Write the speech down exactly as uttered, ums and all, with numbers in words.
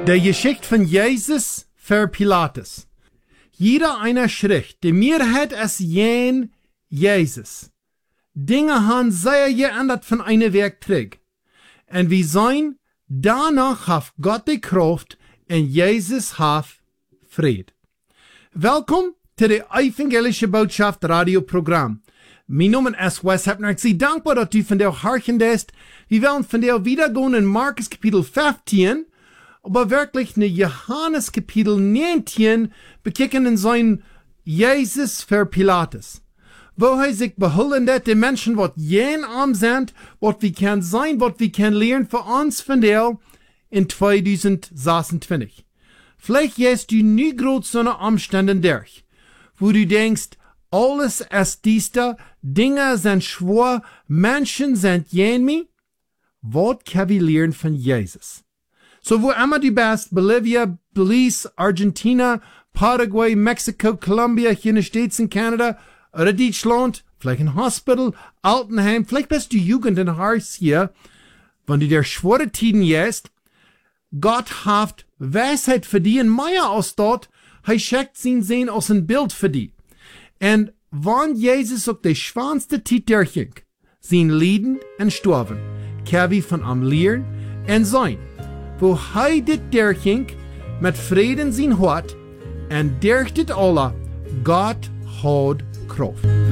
Der Geschichte von Jesus für Pilatus. Jeder einer schrift, die Mehrheit es jen Jesus. Dinge han sehr geändert von einer Weg träg. Und wir sein, danach hat Gott die Kraft und Jesus hat Fried. Willkommen zu der Evangelische Botschaft Radioprogramm. Mein Name ist Wes Hepner. Ich bin dankbar, dass du von der Harchen bist. Wir wollen von der wiedergehen in Markus Kapitel fünfzehn, aber wirklich in Johannes Kapitel neunzehn bekicken in sein Jesus für Pilatus. Wo er sich beholen hat, die Menschen, was jen arm sind, was wir können sein, was wir können lernen für uns von der in zwanzig sechsundzwanzig. Vielleicht gehst du nie groß so eine Umstände durch, wo du denkst, alles ist dies, Dinge sind schwer, Menschen sind jen mi. Was können wir lernen von Jesus? So wo immer du bist, Bolivia, Belize, Argentina, Paraguay, Mexiko, Colombia, hier in den States in Kanada, oder Deutschland, vielleicht ein Hospital, Altenheim, vielleicht bist du Jugend in Haus hier, wenn du der schwere Tiden jetzt, Gott hat Weisheit für die in Meier aus dort, er schickt sie sehen aus ein Bild für die. Und wenn Jesus auf die schwanste Tid durchging, sind Lieden und Storben, können wir von am Lehren und sein, wo er dit durchging, mit Frieden sein Hort, und durch dit alle, Gott hat Kraft.